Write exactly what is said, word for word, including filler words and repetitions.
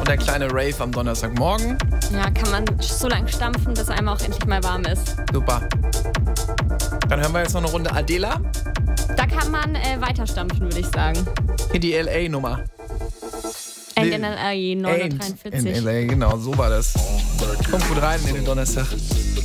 und der kleine Rave am Donnerstagmorgen. Ja, kann man so lange stampfen, bis einem auch endlich mal warm ist. Super. Dann hören wir jetzt noch eine Runde Adela. Da kann man äh, weiter stampfen, würde ich sagen. Hier die L A-Nummer. And in L A neunhundertdreiundvierzig. In L A, genau, so war das. Kommt gut rein in den Donnerstag.